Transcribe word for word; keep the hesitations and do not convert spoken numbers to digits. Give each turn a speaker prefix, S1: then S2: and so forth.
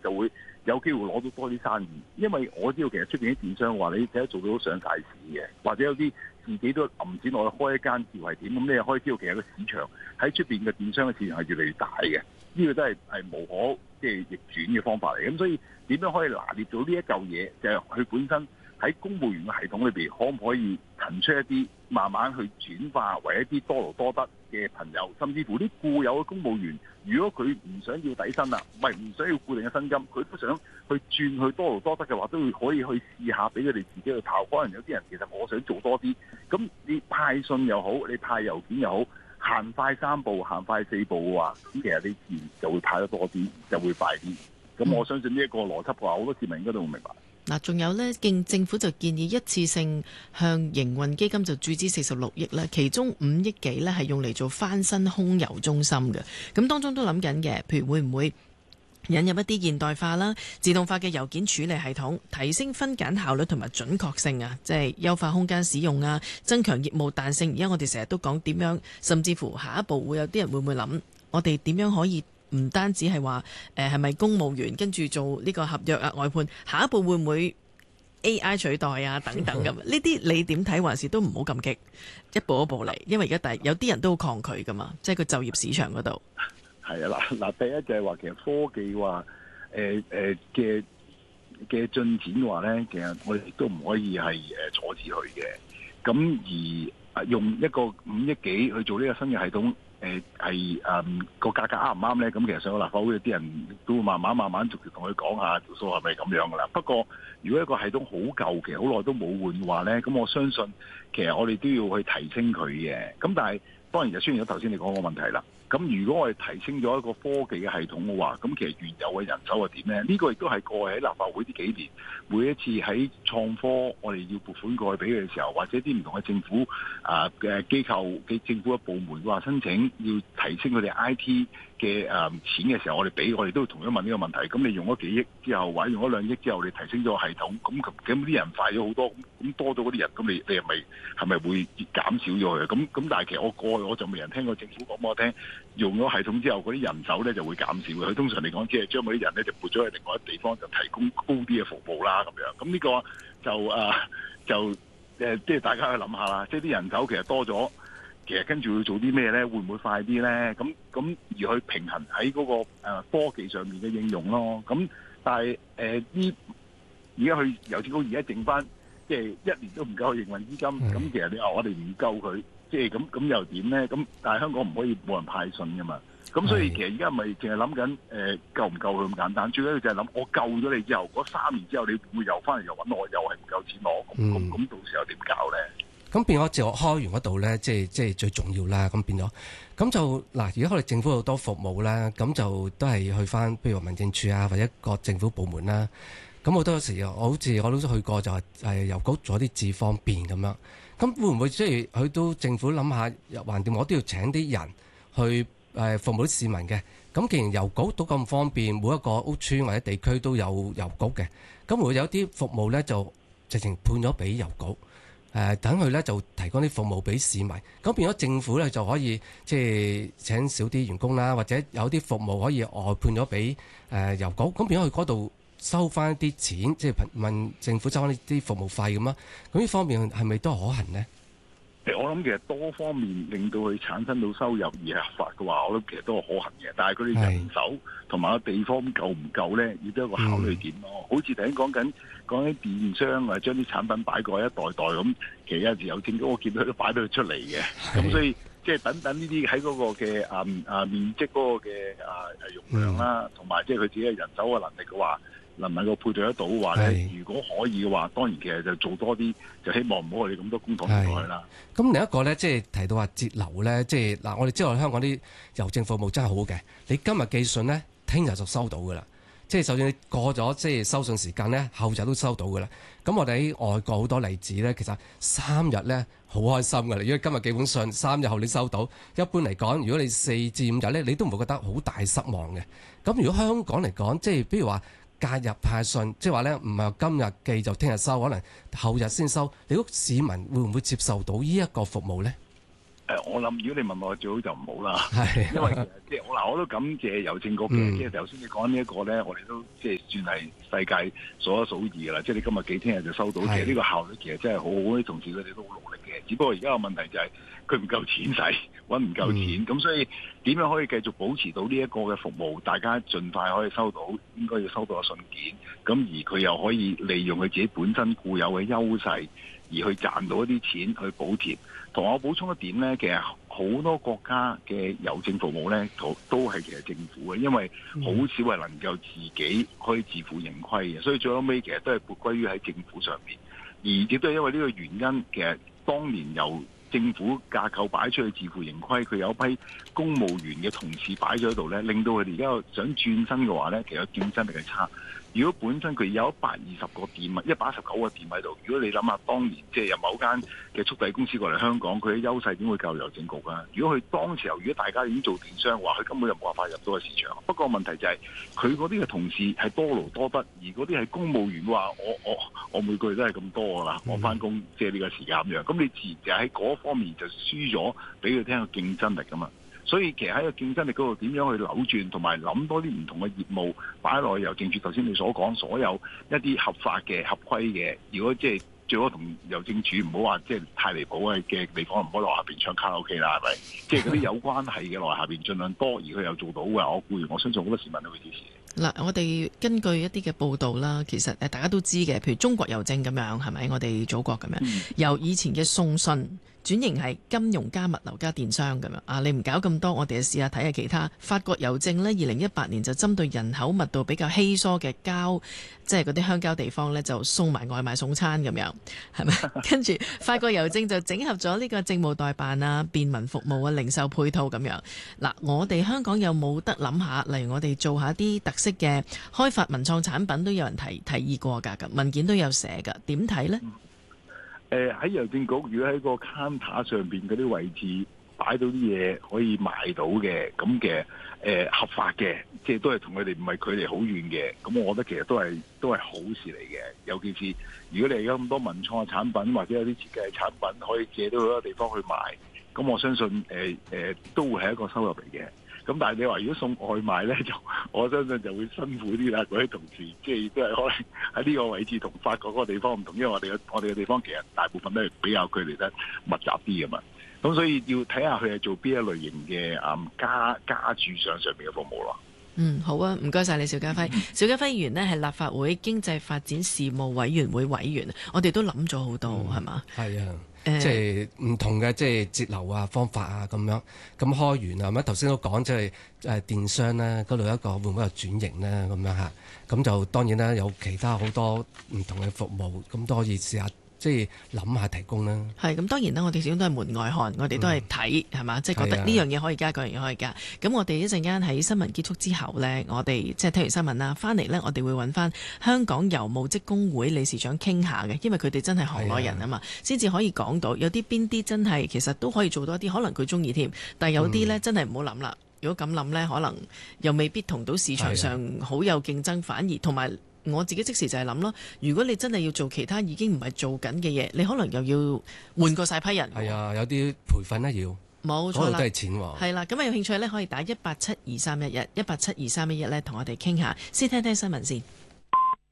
S1: 就會有機會攞到多啲生意。因為我知道其實出邊啲電商話你睇得做到上大市嘅，或者有啲自己都揞錢落去開一間店係點，咁你又可以知道其實個市場喺出邊嘅電商嘅市場係越嚟越大嘅。呢、這個都係係無可即係逆轉嘅方法嚟。咁所以點樣可以拿捏到呢一嚿嘢，就係、是、佢本身喺公務員嘅系統裏邊，可唔可以騰出一啲慢慢去轉化為一啲多勞多得嘅朋友，甚至乎啲固有嘅公務員，如果佢唔想要底薪啦，唔係唔想要固定嘅薪金，佢都想去轉去多勞多得嘅話，都會可以去試下俾佢哋自己去跑。可能有啲人其實我想做多啲，咁你派信又好，你派郵件又好，行快三步，行快四步嘅話，咁其實你自然就會派得多啲，就會快啲。咁我相信呢一個邏輯嘅話，好多市民應該都會明白。
S2: 嗱，仲有呢，政政府就建議一次性向營運基金就注資四十六億啦，其中五億幾呢係用嚟做翻新空郵中心嘅。咁當中都諗緊嘅，譬如會唔會引入一啲現代化啦、自動化嘅郵件處理系統，提升分揀效率同埋準確性啊，即係優化空間使用啊，增強業務彈性。而家我哋成日都講點樣，甚至乎下一步會有啲人會唔會諗，我哋點樣可以？唔單止係話誒係咪公務員跟住做呢個合約啊外判，下一步會唔會 A I 取代啊等等咁？呢啲你點睇？還是都唔好咁激，一步一步嚟，因為而家但係有啲人都好抗拒噶嘛，即係個就業市場嗰度。
S1: 係啊，嗱嗱，第一就係話其實科技話誒誒嘅嘅進展嘅話咧，其實我哋都唔可以係誒阻止佢嘅。咁而用一個五億幾去做呢個新嘅系統。誒係誒個價格啱唔啱咧？咁其實上個立法會啲人都會慢慢慢慢逐漸同佢講下條數係咪咁樣噶啦。不過如果一個系統好舊，其實好耐都冇換嘅話咧，咁我相信其實我哋都要去提升佢嘅。咁但係當然就出現咗頭先你講個問題啦。咁如果我哋提升咗一個科技嘅系統嘅話，咁其實原有嘅人手係點咧？呢、這個亦都係過去喺立法會呢幾年，每一次喺創科我哋要撥款過去俾佢嘅時候，或者啲唔同嘅政府啊嘅機構嘅政府嘅部門話申請要提升佢哋 I T 嘅誒錢嘅時候，我哋俾我哋都同樣問呢個問題。咁你用咗幾億之後，或者用咗兩億之後，你提升咗個系統，咁咁啲人快咗好多，咁多咗嗰啲人，咁你你係咪係咪會減少咗佢？咁咁但係其實我過去我就未人聽過政府講俾我聽，用咗系統之後嗰啲人手咧就會減少嘅。佢通常嚟講，只係將嗰啲人咧就撥咗去另外一個地方，就提供高啲嘅服務啦咁樣。咁呢個就誒、呃、就誒，即、呃、係大家去諗下啦。即係啲人手其實多咗。其實跟住要做啲咩咧？會唔會快啲咧？咁咁而去平衡喺嗰個科技上面嘅應用咯。咁但係誒呢而家去郵政局而家剩翻即係一年都唔夠營運資金。咁、嗯、其實你話我哋唔夠佢，即係咁咁又點咧？咁但係香港唔可以冇人派信噶嘛。咁所以其實而家咪淨係諗緊誒夠唔夠佢咁簡單。最緊要就係諗我救咗你之後，嗰三年之後你會唔會又翻嚟又揾我，又係唔夠錢攞？咁咁咁到時候點搞咧？
S3: 咁變咗自我開源嗰度咧，即係即係最重要啦。咁變咗，咁就嗱，而家我哋政府好多服務啦，咁就都係去翻，譬如話民政處啊，或者各政府部門啦。咁好多時，我好似我都去過，就係誒郵局做啲智方便咁樣。咁會唔會即係去到政府諗下，橫掂我都要請啲人去誒服務啲市民嘅？咁既然郵局都咁方便，每一個屋邨或者地區都有郵局嘅，咁會唔會有啲服務咧就直情判咗俾郵局？誒等佢咧就提供啲服務俾市民，咁變咗政府咧就可以即係請少啲員工啦，或者有啲服務可以外判咗俾誒郵局，咁變咗去嗰度收翻啲錢，即係問政府收翻啲服務費咁啊？咁呢方面係咪都可行呢？
S1: 我諗其實多方面令到佢產生到收入而係合法嘅話，我諗其實都係可行嘅。但係佢哋人手同埋個地方夠唔夠咧，亦都有一個考慮點咯。好似頭先講緊講緊電商啊，將啲產品擺過一袋袋咁，其實有時有政府我見到都擺到佢出嚟嘅。咁所以即係等等呢啲喺嗰個嘅啊啊面積嗰個嘅啊容量啦，同埋即係佢自己嘅人手嘅能力嘅話，能唔能夠配對得到嘅話咧？如果可以嘅話，當然其實就做多啲，就希望唔好我哋咁多公帑用落去啦。咁
S3: 另一個咧，即係提到話節流咧，即係嗱，我哋知道香港啲郵政服務真係好嘅。你今日寄信咧，聽日就收到噶啦。即係就算你過咗即係收信時間咧，後日都收到噶啦。咁我哋喺外國好多例子咧，其實三日咧好開心噶啦。如果今日寄本信，三日後你收到，一般嚟講，如果你四至五日咧，你都唔會覺得好大失望嘅。咁如果香港嚟講，即係比如話，隔日派信，即係話咧，唔係今日寄就聽日收，可能後日先收。你估市民會唔會接受到呢一個服務咧？
S1: 誒，我諗如果你問我，最好就唔好啦，
S3: 係
S1: 因為其實即係我嗱，我都感謝郵政局嘅，
S3: 嗯
S1: 即係頭先你講呢一個咧，我哋都即係算係世界數一數二噶啦，即係你今日幾聽日就收到，其實呢個效率其實真係好好，啲同事佢哋都好努力嘅，只不過而家個問題就係佢唔夠錢使，揾唔夠錢，咁、嗯、所以點樣可以繼續保持到呢一個嘅服務，大家盡快可以收到，應該要收到個信件，咁而佢又可以利用佢自己本身固有嘅優勢，而去賺到一啲錢去補貼。同我補充一點呢，其實好多國家嘅郵政服務呢，都都係其實政府嘅，因為好少係能夠自己可以自負盈虧嘅，所以最後尾其實都係撥歸於喺政府上邊，而亦都係因為呢個原因，其實當年由政府架構擺出去自負盈虧，佢有一批公務員嘅同事擺咗喺度呢，令到佢哋而家想轉身嘅話呢，其實競爭力係差。如果本身佢有一百二十個店啊，一百一十九個店喺度，如果你諗下當年即係有某間嘅速遞公司過嚟香港，佢嘅優勢點會夠郵政局啊？如果佢當時候，如果大家已經做電商嘅話，佢根本就冇辦法入到個市場。不過問題就係佢嗰啲嘅同事係多勞多得，而嗰啲係公務員嘅話，我我我每個月都係咁多噶啦，我翻工即係呢個時間咁樣，咁你自然就喺嗰方面就輸咗俾佢聽個競爭力噶嘛。所以其實喺個競爭力嗰度點樣去扭轉，同埋諗多啲唔同嘅業務擺落去郵政署。頭先你所講所有一啲合法嘅、合規嘅，如果即係最好同郵政署唔好話即係太離譜嘅地方，唔好落下邊唱卡拉 OK 啦，係咪？即係嗰啲有關係嘅落下邊盡量多，而佢又做到嘅，我固然我相信好多市民都會支持。
S2: 嗱，我哋根據一啲嘅報道啦，其實誒大家都知嘅，譬如中國郵政咁樣，係咪？我哋祖國咁樣，嗯、由以前嘅送信轉型係金融加物流加電商咁樣啊！你唔搞咁多，我哋就試下睇下其他。法國郵政呢，二零一八年就針對人口密度比較稀疏嘅郊，即係嗰啲鄉郊地方呢，就送埋外賣送餐咁樣，係咪？跟住法國郵政就整合咗呢個政務代辦啊、便民服務啊、零售配套咁樣。嗱，我哋香港有冇得諗下？例如我哋做下啲特色嘅開發文創產品，都有人提提議過㗎，咁文件都有寫㗎。點睇呢？
S1: 誒喺郵政局，如果喺個 counter 上邊嗰啲位置擺到啲嘢可以賣到嘅，咁嘅誒合法嘅，即係都係同佢哋唔係距離好遠嘅，咁我覺得其實都係都係好事嚟嘅。尤其是如果你而家咁多文創嘅產品，或者有啲設計嘅產品可以借到好多地方去賣，咁我相信誒誒、呃、都會係一個收入嚟嘅。咁但係你話如果送外賣咧，就我相信就會辛苦啲啦。嗰啲同事即係都係可能喺呢個位置同法國嗰個地方唔同，因為我哋嘅我哋嘅地方其實大部分都係比較距離得密集啲㗎嘛。咁所以要睇下佢係做邊一類型嘅啊加加注上上面嘅服務咯。
S2: 嗯，好啊，唔該晒你，邵家輝。邵家輝議員呢係立法會經濟發展事務委員會委員，我哋都諗咗好多，係嘛、
S3: 嗯？係啊。即係唔同嘅，即係節流啊方法啊咁樣，咁開源啊咁。頭先都講即係誒電商咧嗰度一個會唔會有轉型咧咁樣嚇？咁就當然啦，有其他好多唔同嘅服務，咁都可以試下即係諗下提供啦。係咁，當然啦，我哋始終都係門外漢，我哋都係睇係嘛，即係覺得呢樣嘢可以加，嗰樣嘢可以加。咁我哋一陣間喺新聞結束之後呢，我哋即係聽完新聞啦，翻嚟呢，我哋會揾翻香港郵務職工會理事長傾下嘅，因為佢哋真係行內人啊嘛，先至可以講到有啲邊啲真係其實都可以做到一啲，可能佢中意添，但係有啲呢，真係唔好諗啦。如果咁諗呢，可能又未必同到市場上好有競爭，反而同埋。我自己即時就係諗咯，如果你真係要做其他已經唔係做緊嘅嘢，你可能又要換過晒批人。係啊，有啲培訓咧要。冇錯啦，嗰度都係錢喎。係啦，咁啊有興趣咧可以打一八七二三一一一八七二三一一咧，同我哋傾下。先聽聽新聞先。